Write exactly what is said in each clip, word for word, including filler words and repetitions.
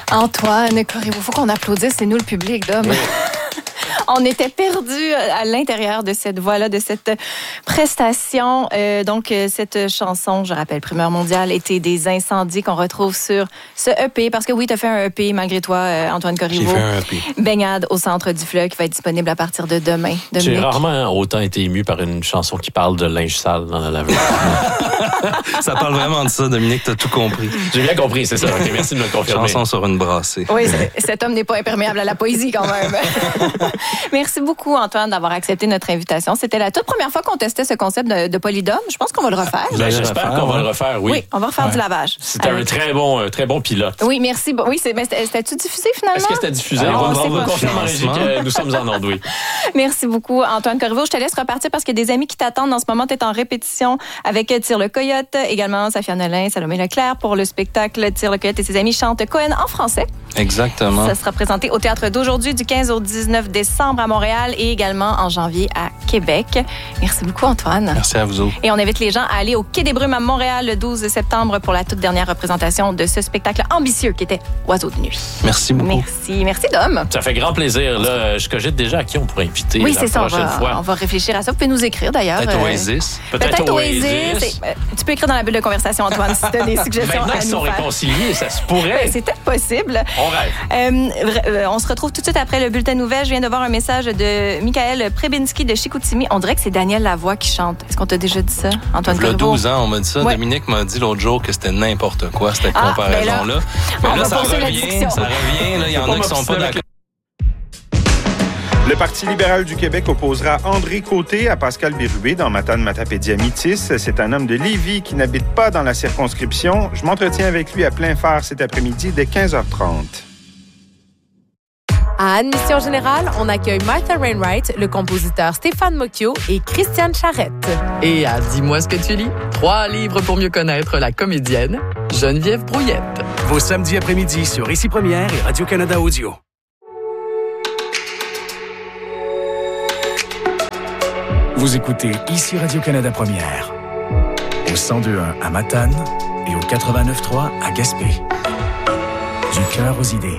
Antoine, il faut qu'on applaudisse, c'est nous le public, Dom. Oui. On était perdus à l'intérieur de cette voix-là, de cette prestation. Euh, donc, cette chanson, je rappelle, Primeur mondiale, était des incendies qu'on retrouve sur ce E P. Parce que oui, tu as fait un E P, malgré toi, Antoine Corriveau. J'ai fait un E P. Baignade au centre du fleuve, qui va être disponible à partir de demain. Dominique. J'ai rarement autant été ému par une chanson qui parle de linge sale dans la laveuse. Ça parle vraiment de ça, Dominique, t'as tout compris. J'ai bien compris, c'est ça. Okay, merci de me le confirmer. Chanson sur une brassée. Oui, cet homme n'est pas imperméable à la poésie quand même. Merci beaucoup, Antoine, d'avoir accepté notre invitation. C'était la toute première fois qu'on testait ce concept de, de polydome. Je pense qu'on va le refaire. Ben, j'espère qu'on va le refaire, oui. Oui, on va refaire ouais. du lavage. C'était un très bon, euh, très bon pilote. Oui, merci. Oui, c'est, mais c'était, c'était-tu diffusé finalement? Est-ce que c'était diffusé? Alors, on va confirmer en régie que nous sommes en ordre, oui. Merci beaucoup, Antoine Corriveau. Je te laisse repartir parce qu'il y a des amis qui t'attendent. En ce moment, tu es en répétition avec Tire le Coyote, également Safia Nolin, Salomé Leclerc pour le spectacle Tire le Coyote et ses amis chantent Cohen en français. Exactement. Ça sera présenté au Théâtre d'aujourd'hui du quinze au dix-neuf décembre à Montréal et également en janvier à Québec. Merci beaucoup, Antoine. Merci à vous autres. Et on invite les gens à aller au Quai des Brumes à Montréal le douze septembre pour la toute dernière représentation de ce spectacle ambitieux qui était Oiseaux de nuit. Merci beaucoup. Merci. Merci, Dom. Ça fait grand plaisir. Là, je cogite déjà à qui on pourrait inviter oui, la c'est prochaine ça, on va, fois. On va réfléchir à ça. Vous pouvez nous écrire, d'ailleurs. Peut-être Oasis. Peut-être, Peut-être Oasis. Oasis. Et, euh, tu peux écrire dans la bulle de conversation, Antoine, si tu as des suggestions Maintenant à qu'ils nous sont faire. réconciliés, ça se pourrait. Ben, c'est peut-être possible. On rêve. Euh, euh, on se retrouve tout de suite après le bulletin de nouvelles. Je viens de voir un message de Michael Prebinski de Chicoutimi. On dirait que c'est Daniel Lavoie qui chante. Est-ce qu'on t'a déjà dit ça, Antoine Corriveau? Il y a douze ans, on m'a dit ça. Ouais. Dominique m'a dit l'autre jour que c'était n'importe quoi, cette ah, comparaison-là. Ben là, Mais là, ça revient, ça revient. Là, il y en a qui sont pas d'accord. Le Parti libéral du Québec opposera André Côté à Pascal Bérubé dans Matane-Matapédia-Métis. C'est un homme de Lévis qui n'habite pas dans la circonscription. Je m'entretiens avec lui à plein phare cet après-midi dès quinze heures trente. À Admission Générale, on accueille Martha Wainwright, le compositeur Stéphane Mocchio et Christiane Charette. Et à Dis-moi ce que tu lis, trois livres pour mieux connaître la comédienne Geneviève Brouillette. Vos samedis après-midi sur Ici Première et Radio-Canada Audio. Vous écoutez Ici Radio-Canada Première, au cent deux point un à Matane et au quatre-vingt-neuf point trois à Gaspé. Du cœur aux idées.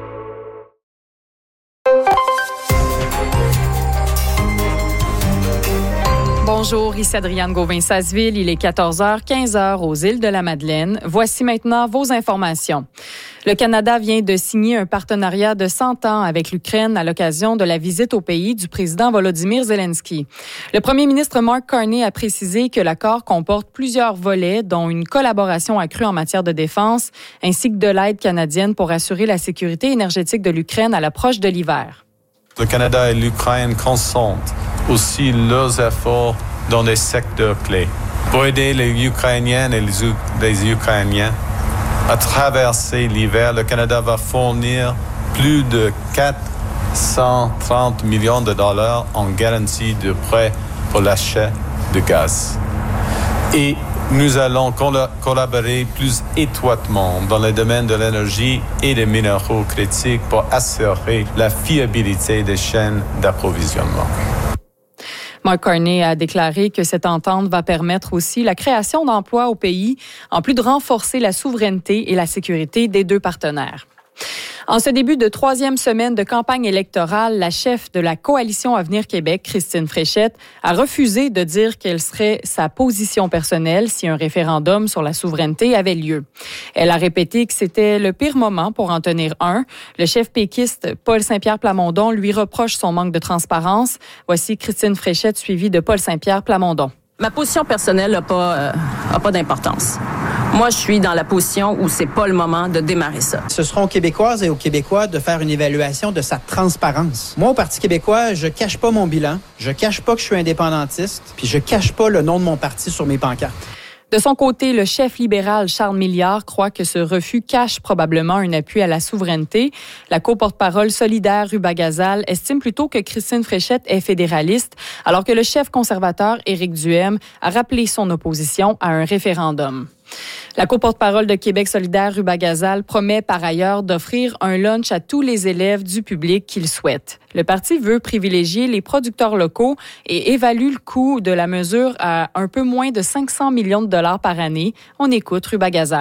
Bonjour, ici Adrienne Gauvin-Sasseville. Il est quatorze heures, quinze heures aux îles de la Madeleine. Voici maintenant vos informations. Le Canada vient de signer un partenariat de cent ans avec l'Ukraine à l'occasion de la visite au pays du président Volodymyr Zelensky. Le premier ministre Mark Carney a précisé que l'accord comporte plusieurs volets, dont une collaboration accrue en matière de défense, ainsi que de l'aide canadienne pour assurer la sécurité énergétique de l'Ukraine à l'approche de l'hiver. Le Canada et l'Ukraine consentent aussi leurs efforts dans des secteurs clés pour aider les Ukrainiennes et les, U- les Ukrainiens à traverser l'hiver. Le Canada va fournir plus de quatre cent trente millions de dollars en garantie de prêt pour l'achat de gaz. Et nous allons coll- collaborer plus étroitement dans le domaine de l'énergie et des minéraux critiques pour assurer la fiabilité des chaînes d'approvisionnement. Mark Carney a déclaré que cette entente va permettre aussi la création d'emplois au pays, en plus de renforcer la souveraineté et la sécurité des deux partenaires. En ce début de troisième semaine de campagne électorale, la chef de la Coalition Avenir Québec, Christine Fréchette, a refusé de dire quelle serait sa position personnelle si un référendum sur la souveraineté avait lieu. Elle a répété que c'était le pire moment pour en tenir un. Le chef péquiste Paul Saint-Pierre Plamondon lui reproche son manque de transparence. Voici Christine Fréchette suivie de Paul Saint-Pierre Plamondon. Ma position personnelle n'a pas, euh, a pas d'importance. Moi, je suis dans la position où c'est pas le moment de démarrer ça. Ce sera aux Québécoises et aux Québécois de faire une évaluation de sa transparence. Moi, au Parti québécois, je cache pas mon bilan, je cache pas que je suis indépendantiste, puis je cache pas le nom de mon parti sur mes pancartes. De son côté, le chef libéral Charles Milliard croit que ce refus cache probablement un appui à la souveraineté. La co-porte-parole solidaire Ruba Gazal estime plutôt que Christine Fréchette est fédéraliste, alors que le chef conservateur Éric Duhem a rappelé son opposition à un référendum. La co-porte-parole de Québec solidaire, Ruba Gazal, promet par ailleurs d'offrir un lunch à tous les élèves du public qu'ils souhaitent. Le parti veut privilégier les producteurs locaux et évalue le coût de la mesure à un peu moins de cinq cents millions de dollars par année. On écoute Ruba Gazal.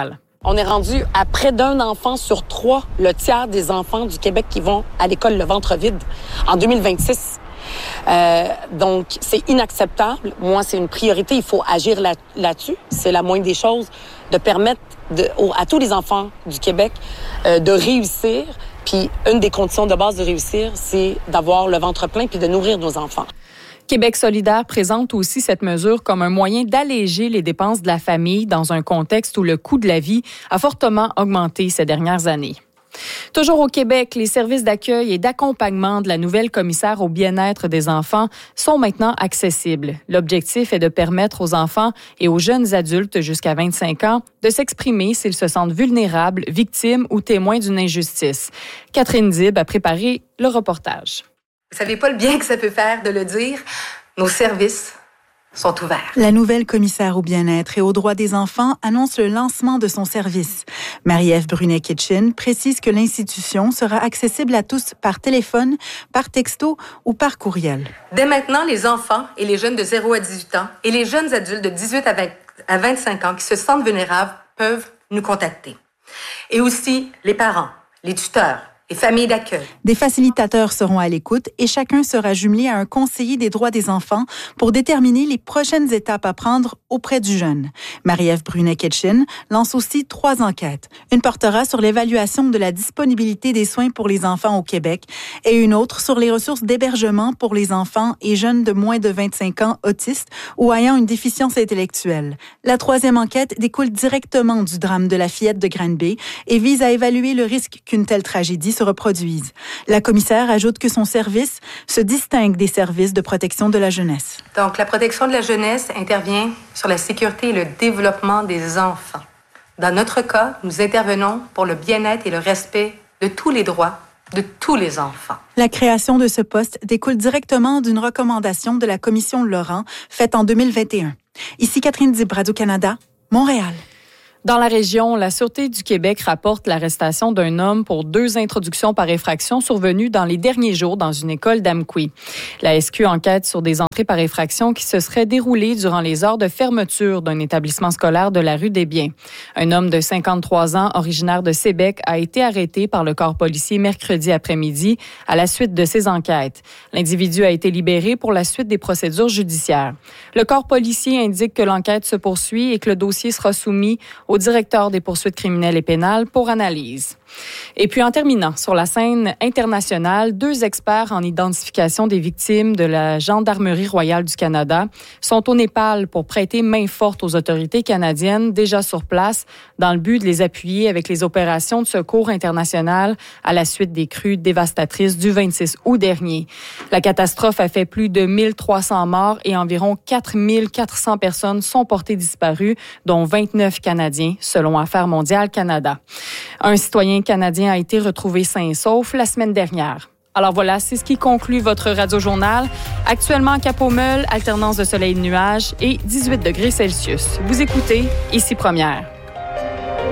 On est rendu à près d'un enfant sur trois, le tiers des enfants du Québec qui vont à l'école le ventre vide en deux mille vingt-six. Euh, donc, c'est inacceptable. Moi, c'est une priorité. Il faut agir là, là-dessus. C'est la moindre des choses de permettre de, au, à tous les enfants du Québec euh, de réussir. Puis, une des conditions de base de réussir, c'est d'avoir le ventre plein puis de nourrir nos enfants. Québec solidaire présente aussi cette mesure comme un moyen d'alléger les dépenses de la famille dans un contexte où le coût de la vie a fortement augmenté ces dernières années. Toujours au Québec, les services d'accueil et d'accompagnement de la nouvelle commissaire au bien-être des enfants sont maintenant accessibles. L'objectif est de permettre aux enfants et aux jeunes adultes jusqu'à vingt-cinq ans de s'exprimer s'ils se sentent vulnérables, victimes ou témoins d'une injustice. Catherine Dib a préparé le reportage. Vous savez pas le bien que ça peut faire de le dire. Nos services sont ouverts. La nouvelle commissaire au bien-être et aux droits des enfants annonce le lancement de son service. Marie-Ève Brunet-Kitchin précise que l'institution sera accessible à tous par téléphone, par texto ou par courriel. Dès maintenant, les enfants et les jeunes de zéro à dix-huit ans et les jeunes adultes de dix-huit à vingt-cinq ans qui se sentent vulnérables peuvent nous contacter. Et aussi les parents, les tuteurs, les familles d'accueil. Des facilitateurs seront à l'écoute et chacun sera jumelé à un conseiller des droits des enfants pour déterminer les prochaines étapes à prendre auprès du jeune. Marie-Ève Brunet-Kitchin lance aussi trois enquêtes. Une portera sur l'évaluation de la disponibilité des soins pour les enfants au Québec et une autre sur les ressources d'hébergement pour les enfants et jeunes de moins de vingt-cinq ans autistes ou ayant une déficience intellectuelle. La troisième enquête découle directement du drame de la fillette de Granby et vise à évaluer le risque qu'une telle tragédie se reproduisent. La commissaire ajoute que son service se distingue des services de protection de la jeunesse. Donc, la protection de la jeunesse intervient sur la sécurité et le développement des enfants. Dans notre cas, nous intervenons pour le bien-être et le respect de tous les droits de tous les enfants. La création de ce poste découle directement d'une recommandation de la Commission Laurent faite en deux mille vingt et un. Ici Catherine Dib, Radio-Canada, Montréal. Dans la région, la Sûreté du Québec rapporte l'arrestation d'un homme pour deux introductions par effraction survenues dans les derniers jours dans une école d'Amqui. La S Q enquête sur des entrées par effraction qui se seraient déroulées durant les heures de fermeture d'un établissement scolaire de la rue des Biens. Un homme de cinquante-trois ans, originaire de Sébec, a été arrêté par le corps policier mercredi après-midi à la suite de ces enquêtes. L'individu a été libéré pour la suite des procédures judiciaires. Le corps policier indique que l'enquête se poursuit et que le dossier sera soumis au directeur des poursuites criminelles et pénales pour analyse. Et puis en terminant, sur la scène internationale, deux experts en identification des victimes de la Gendarmerie royale du Canada sont au Népal pour prêter main forte aux autorités canadiennes déjà sur place dans le but de les appuyer avec les opérations de secours internationales à la suite des crues dévastatrices du vingt-six août dernier. La catastrophe a fait plus de mille trois cents morts et environ quatre mille quatre cents personnes sont portées disparues, dont vingt-neuf Canadiens, selon Affaires mondiales Canada. Un citoyen canadien a été retrouvé sain et sauf la semaine dernière. Alors voilà, c'est ce qui conclut votre radio-journal. Actuellement à Cap-au-Meul, alternance de soleil et de nuages et dix-huit degrés Celsius. Vous écoutez Ici Première.